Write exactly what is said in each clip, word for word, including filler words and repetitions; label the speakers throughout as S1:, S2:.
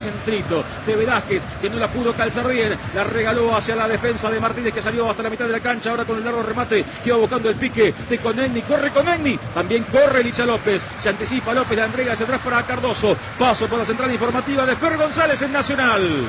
S1: centrito de Velázquez, que no la pudo calzar bien, la regaló hacia la defensa de Martínez, que salió hasta la mitad de la cancha, ahora con el largo remate, que va buscando el pique de Conegni, corre Conegni, también corre Licha López, se anticipa López, la entrega hacia atrás para Cardoso, paso por la central informativa de Fer González en Nacional.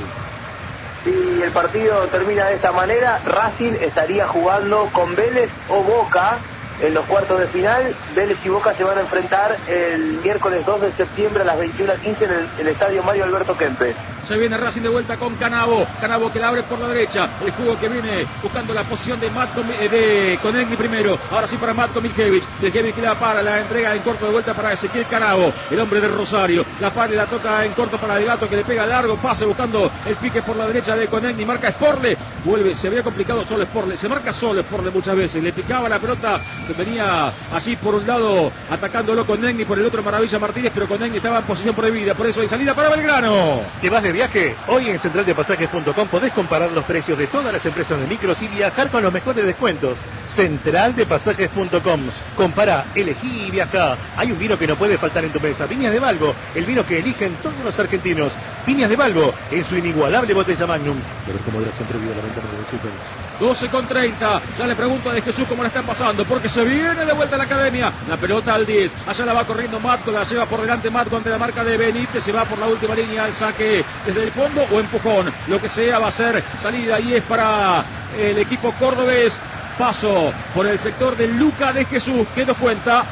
S2: Si el partido termina de esta manera, Racing estaría jugando con Vélez o Boca en los cuartos de final. Vélez y Boca se van a enfrentar el miércoles dos de septiembre a las veintiuna quince en el, el estadio Mario Alberto Kempes.
S1: Se viene Racing de vuelta con Canavo, Canavo que la abre por la derecha, el jugo que viene buscando la posición de Matko, de Conegni primero, ahora sí para Matko Miljevic, Miljevic que la para, la entrega en corto de vuelta para Ezequiel Canavo, el hombre de Rosario, la para y la toca en corto para el Gato, que le pega largo, pase buscando el pique por la derecha de Conegni, marca Sporle, vuelve, se había complicado solo Sporle, se marca solo Sporle muchas veces, le picaba la pelota, que venía allí por un lado atacándolo Conegni, por el otro Maravilla Martínez, pero Conegni estaba en posición prohibida, por eso hay salida para Belgrano.
S3: ¿Te vas de viaje? Hoy en central de pasajes punto com podés comparar los precios de todas las empresas de micros y viajar con los mejores descuentos. central de pasajes punto com. Compara, elegí y viajá. Hay un vino que no puede faltar en tu mesa. Viñas de Balbo, el vino que eligen todos los argentinos. Viñas de Balbo, en su inigualable botella Magnum. Pero como moderación prohibida la venta de sus
S1: doce con treinta. Ya le pregunto a De Jesús cómo la están pasando, porque se viene de vuelta a la academia. La pelota al diez. Allá la va corriendo Matko, la lleva por delante Matko ante la marca de Benítez. Se va por la última línea al saque desde el fondo o empujón. Lo que sea va a ser salida y es para el equipo cordobés. Paso por el sector de Luca De Jesús, que nos cuenta.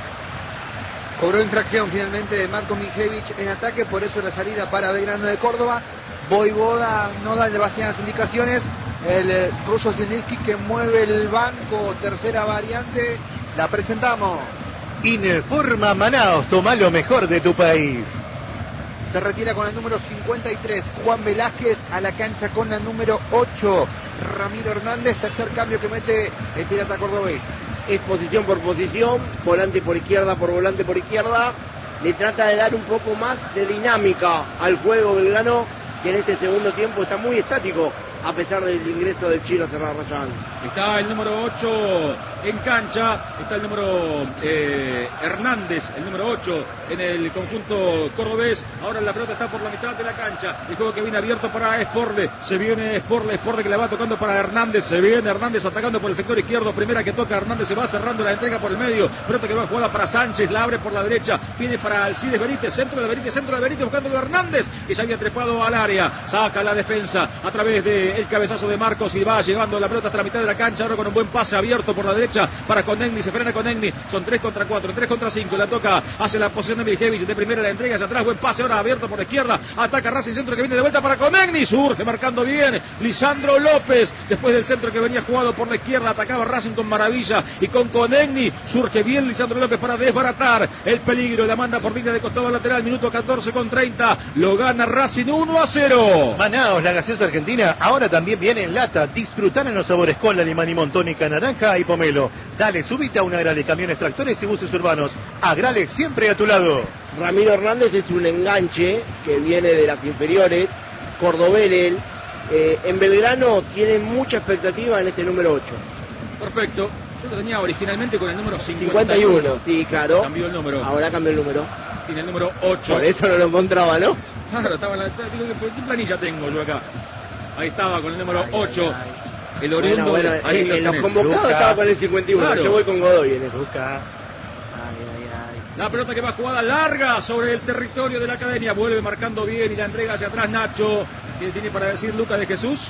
S4: Cobró infracción finalmente de Matko Miljevic en ataque, por eso la salida para Belgrano de Córdoba. Voivoda no da demasiadas indicaciones. El eh, ruso Zielinski que mueve el banco, tercera variante, la presentamos.
S3: Informa Manaos, toma lo mejor de tu país.
S4: Se retira con el número cincuenta y tres Juan Velázquez, a la cancha con la número ocho Ramiro Hernández, tercer cambio que mete el pirata cordobés.
S5: Es posición por posición, volante por izquierda por volante por izquierda, le trata de dar un poco más de dinámica al juego Belgrano, que en este segundo tiempo está muy estático a pesar del ingreso del Chino Serra Rayán.
S1: Está el número ocho en cancha, está el número eh, Hernández, el número ocho en el conjunto cordobés. Ahora la pelota está por la mitad de la cancha, el juego que viene abierto para Sporle, se viene Sporle, Sporle que la va tocando para Hernández, se viene Hernández atacando por el sector izquierdo, primera que toca Hernández, se va cerrando la entrega por el medio, pelota que va jugada para Sánchez, la abre por la derecha, viene para Alcides Benítez, centro de Benítez, centro de Benítez buscando a Hernández, que ya había trepado al área, saca la defensa a través de el cabezazo de Marcos y va llegando la pelota hasta la mitad de la cancha, ahora con un buen pase abierto por la derecha para Conegni, se frena Conegni, son tres contra cuatro, tres contra cinco, la toca hacia la posición de Miljevic, de primera la entrega hacia atrás, buen pase ahora abierto por la izquierda, ataca Racing, centro que viene de vuelta para Conegni, surge marcando bien Lisandro López, después del centro que venía jugado por la izquierda, atacaba Racing con maravilla y con Conegni, surge bien Lisandro López para desbaratar el peligro, la manda por línea de costado lateral, minuto catorce con treinta, lo gana Racing uno a cero.
S3: Manaos, la gaseosa argentina, ahora también viene en lata. Disfrutar en los sabores cola, limón y montónica, naranja y pomelo. Dale, subite a una Agrale, camiones, tractores y buses urbanos. Agrale siempre a tu lado.
S5: Ramiro Hernández es un enganche que viene de las inferiores, cordobés él. Eh, en Belgrano tiene mucha expectativa en ese número ocho.
S1: Perfecto. Yo lo tenía originalmente con el número cincuenta y uno.
S5: cincuenta y uno, sí, claro.
S1: Cambió el número.
S5: Ahora cambió el número.
S1: Tiene el número ocho.
S5: Por eso no lo encontraba, ¿no?
S1: Claro, estaba en la... ¿Qué planilla tengo yo acá? Ahí estaba con el número ocho. El oriundo.
S5: Bueno, bueno,
S1: ahí
S5: en,
S1: lo
S5: en los
S1: tenés.
S5: convocados
S1: Luca.
S5: estaba con el cincuenta y uno.
S1: Claro.
S5: Yo voy con Godoy en el Luca.
S4: Ay, ay, ay.
S1: La pelota que va jugada larga sobre el territorio de la academia. Vuelve marcando bien y la entrega hacia atrás Nacho. ¿Qué tiene para decir Lucas de Jesús?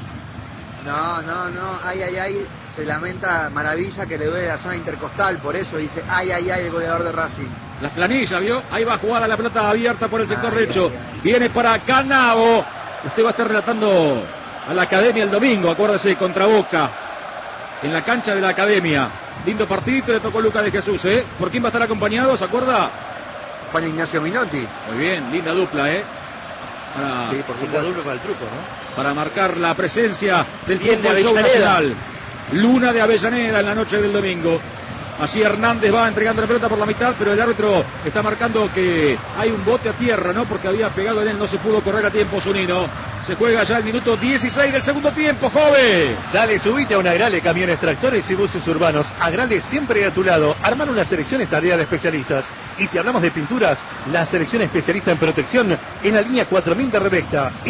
S4: No, no, no, ay, ay, ay, se lamenta Maravilla que le duele la zona intercostal, por eso dice, ay, ay, ay, el goleador de Racing.
S1: Las planillas, ¿vio? Ahí va jugada la pelota abierta por el sector
S4: Ay,
S1: derecho.
S4: ay, ay.
S1: Viene para Canavo. Usted va a estar relatando a la academia el domingo, acuérdese, contra Boca. En la cancha de la academia. Lindo partidito le tocó Lucas de Jesús, ¿eh? ¿Por quién va a estar acompañado? ¿Se acuerda?
S4: Juan Ignacio Minotti.
S1: Muy bien, linda dupla, ¿eh? Para,
S4: Sí, por
S3: La
S4: supuesto.
S3: dupla para el truco, ¿no?
S1: para marcar la presencia del
S5: Bien de
S1: fútbol show
S5: Avellaneda.
S1: nacional. Luna de Avellaneda en la noche del domingo. Así Hernández va entregando la pelota por la mitad, pero el árbitro está marcando que hay un bote a tierra, ¿no? Porque había pegado en él, no se pudo correr a tiempo Zunino. Se juega ya el minuto dieciséis del segundo tiempo, joven.
S3: Dale, subite a una Agrale, camiones, tractores y buses urbanos. Agrale siempre a tu lado. Armar una selección es tarea de especialistas. Y si hablamos de pinturas, la selección especialista en protección en la línea cuatro mil de Revecta.